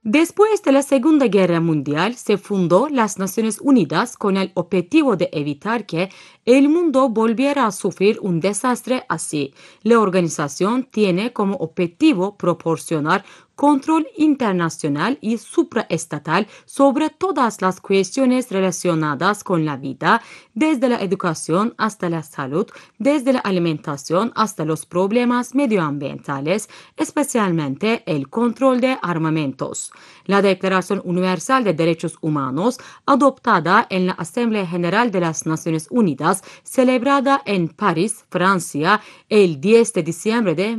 Después de la Segunda Guerra Mundial, se fundó las Naciones Unidas con el objetivo de evitar que el mundo volviera a sufrir un desastre así. La organización tiene como objetivo proporcionar control internacional y supraestatal sobre todas las cuestiones relacionadas con la vida, desde la educación hasta la salud, desde la alimentación hasta los problemas medioambientales, especialmente el control de armamentos. La Declaración Universal de Derechos Humanos, adoptada en la Asamblea General de las Naciones Unidas, celebrada en París, Francia, el 10 de diciembre de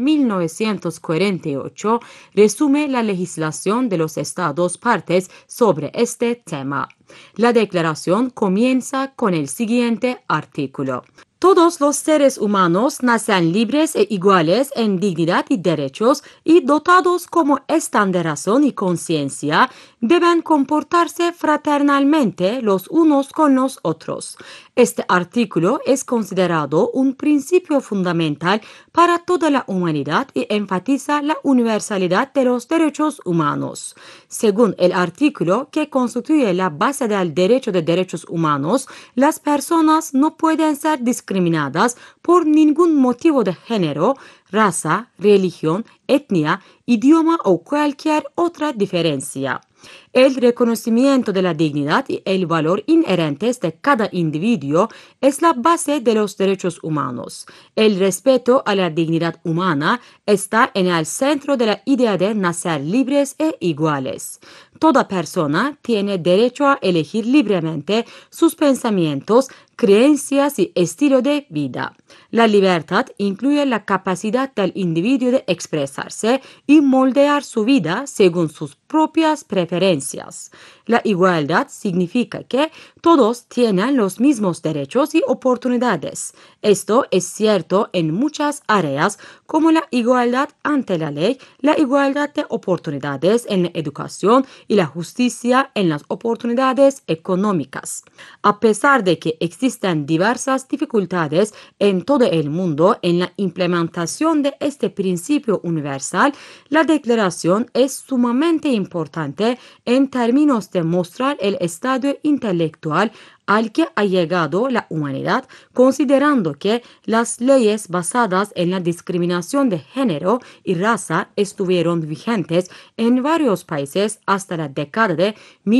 1948, resume la legislación de los Estados partes sobre este tema. La declaración comienza con el siguiente artículo. Todos los seres humanos nacen libres e iguales en dignidad y derechos y dotados como están de razón y conciencia, deben comportarse fraternalmente los unos con los otros. Este artículo es considerado un principio fundamental para toda la humanidad y enfatiza la universalidad de los derechos humanos. Según el artículo que constituye la base del derecho de derechos humanos, las personas no pueden ser discriminadas por ningún motivo de género, raza, religión, etnia, idioma o cualquier otra diferencia. El reconocimiento de la dignidad y el valor inherentes de cada individuo es la base de los derechos humanos. El respeto a la dignidad humana está en el centro de la idea de nacer libres e iguales. Toda persona tiene derecho a elegir libremente sus pensamientos, creencias y estilo de vida. La libertad incluye la capacidad del individuo de expresarse y moldear su vida según sus propias preferencias. La igualdad significa que todos tienen los mismos derechos y oportunidades. Esto es cierto en muchas áreas como la igualdad ante la ley, la igualdad de oportunidades en la educación y la justicia en las oportunidades económicas. A pesar de que existen diversas dificultades en todo el mundo en la implementación de este principio universal, la declaración es sumamente importante en términos de mostrar el estado intelectual al que ha llegado la humanidad, considerando que las leyes basadas en la discriminación de género y raza estuvieron vigentes en varios países hasta la década de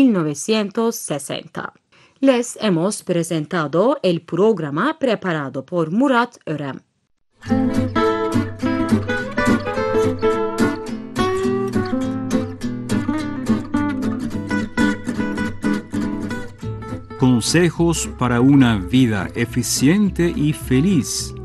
1960. Les hemos presentado el programa preparado por Murat Örem. Consejos para una vida eficiente y feliz.